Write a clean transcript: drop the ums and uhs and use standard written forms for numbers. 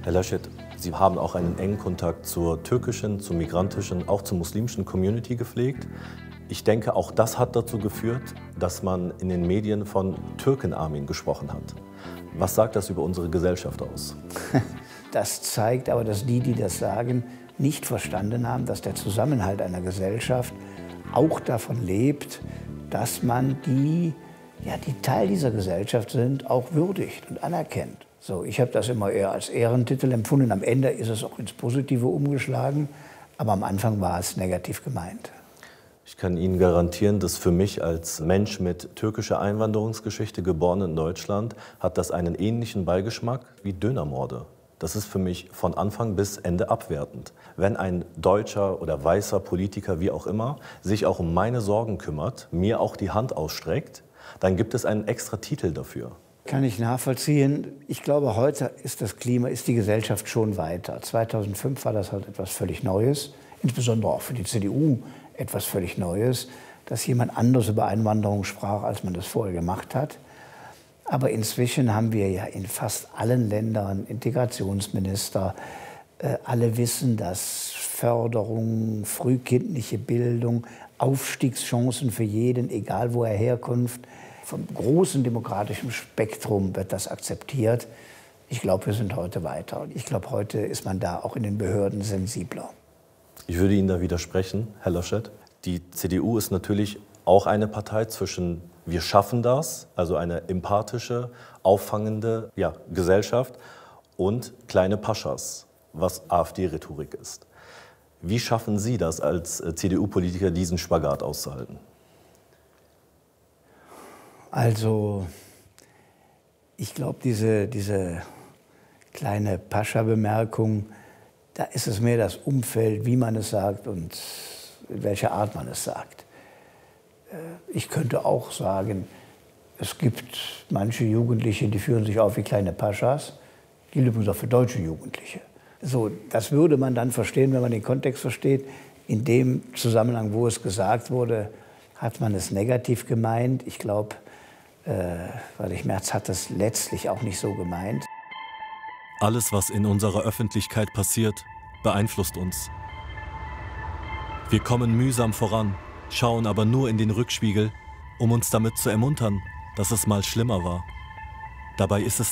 Herr Laschet, Sie haben auch einen engen Kontakt zur türkischen, zur migrantischen, auch zur muslimischen Community gepflegt. Ich denke, auch das hat dazu geführt, dass man in den Medien von Türkenarmin gesprochen hat. Was sagt das über unsere Gesellschaft aus? Das zeigt aber, dass die das sagen, nicht verstanden haben, dass der Zusammenhalt einer Gesellschaft auch davon lebt, dass man die Teil dieser Gesellschaft sind, auch würdigt und anerkennt. So, ich habe das immer eher als Ehrentitel empfunden. Am Ende ist es auch ins Positive umgeschlagen, aber am Anfang war es negativ gemeint. Ich kann Ihnen garantieren, dass für mich als Mensch mit türkischer Einwanderungsgeschichte, geboren in Deutschland, hat das einen ähnlichen Beigeschmack wie Dönermorde. Das ist für mich von Anfang bis Ende abwertend. Wenn ein deutscher oder weißer Politiker, wie auch immer, sich auch um meine Sorgen kümmert, mir auch die Hand ausstreckt, dann gibt es einen extra Titel dafür. Kann ich nachvollziehen. Ich glaube, heute ist die Gesellschaft schon weiter. 2005 war das halt etwas völlig Neues, insbesondere auch für die CDU etwas völlig Neues, dass jemand anders über Einwanderung sprach, als man das vorher gemacht hat. Aber inzwischen haben wir ja in fast allen Ländern Integrationsminister. Alle wissen, dass Förderung, frühkindliche Bildung, Aufstiegschancen für jeden, egal wo er herkommt, vom großen demokratischen Spektrum wird das akzeptiert. Ich glaube, wir sind heute weiter. Ich glaube, heute ist man da auch in den Behörden sensibler. Ich würde Ihnen da widersprechen, Herr Laschet. Die CDU ist natürlich auch eine Partei zwischen wir schaffen das, also eine empathische, auffangende Gesellschaft, und kleine Paschas, was AfD-Rhetorik ist. Wie schaffen Sie das als CDU-Politiker, diesen Spagat auszuhalten? Also, ich glaube, diese kleine Pascha-Bemerkung, da ist es mehr das Umfeld, wie man es sagt und in welcher Art man es sagt. Ich könnte auch sagen, es gibt manche Jugendliche, die führen sich auf wie kleine Paschas, gilt übrigens auch für deutsche Jugendliche. So, das würde man dann verstehen, wenn man den Kontext versteht. In dem Zusammenhang, wo es gesagt wurde, hat man es negativ gemeint. Ich glaube, Friedrich Merz hat es letztlich auch nicht so gemeint. Alles, was in unserer Öffentlichkeit passiert, beeinflusst uns. Wir kommen mühsam voran, schauen aber nur in den Rückspiegel, um uns damit zu ermuntern, dass es mal schlimmer war. Dabei ist es